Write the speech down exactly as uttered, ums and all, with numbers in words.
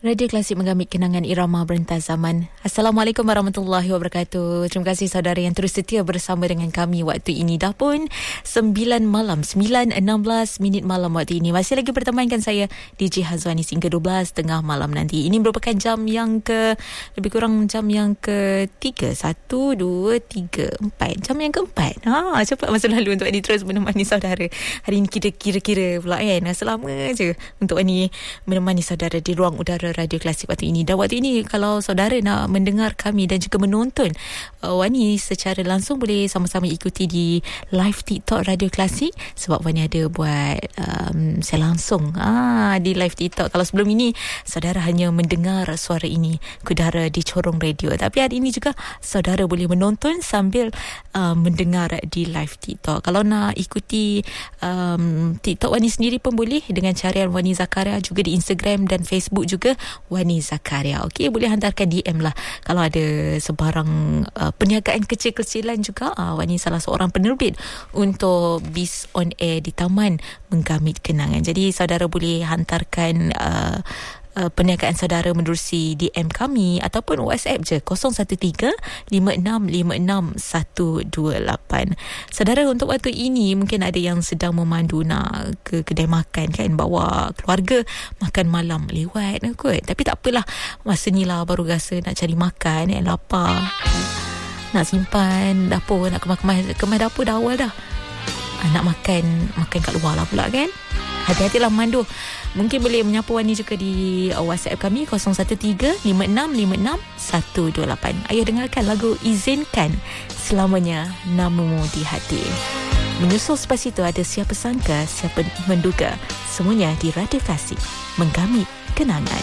Radio Klasik menggamit kenangan irama berentas zaman. Assalamualaikum warahmatullahi wabarakatuh. Terima kasih saudara yang terus setia bersama dengan kami waktu ini. Dah pun sembilan malam, sembilan enam belas minit malam waktu ini. Masih lagi bertemankan saya D J Hazwani hingga dua belas tengah malam nanti. Ini merupakan jam yang ke, lebih kurang jam yang ketiga. Satu, dua, tiga, empat. Jam yang keempat. Ha, cepat masa lalu untuk ini terus menemani saudara. Hari ini kita kira-kira pula kan. Selama je untuk ini menemani saudara di ruang udara Radio Klasik waktu ini. Dan waktu ini kalau saudara nak mendengar kami dan juga menonton uh, Wani secara langsung, boleh sama-sama ikuti di live TikTok Radio Klasik, sebab Wani ada buat um, saya langsung ah, di live TikTok. Kalau sebelum ini saudara hanya mendengar suara ini kudara di corong radio, tapi hari ini juga saudara boleh menonton sambil uh, mendengar di live TikTok. Kalau nak ikuti um, TikTok Wani sendiri pun boleh dengan carian Wani Zakaria, juga di Instagram dan Facebook juga Wani Zakaria. Okey, boleh hantarkan D M lah kalau ada sebarang uh, perniagaan kecil-kecilan juga. Uh, Wani salah seorang penerbit untuk Bis On Air di Taman Menggamit Kenangan. Jadi saudara boleh hantarkan uh, Uh, perniagaan saudara menerusi D M kami ataupun WhatsApp je kosong satu tiga lima enam lima enam satu dua lapan. Saudara, untuk waktu ini mungkin ada yang sedang memandu nak ke kedai makan kan, bawa keluarga makan malam lewat kot. Tapi tak apalah, masa ni lah baru rasa nak cari makan, eh, lapar, nak simpan dapur, nak kemas-kemas kemas dapur dah awal dah. Ah, nak makan makan kat luar lah pula kan. Hati-hatilah memandu. Mungkin boleh menyapa Wani juga di uh, WhatsApp kami kosong satu tiga lima enam lima enam satu dua lapan. Ayo dengarkan lagu Izinkan Selamanya Namamu di Hati. Menyusul selepas itu ada Siapa Sangka Siapa Menduga. Semuanya di Radio Klasik Menggamit Kenangan.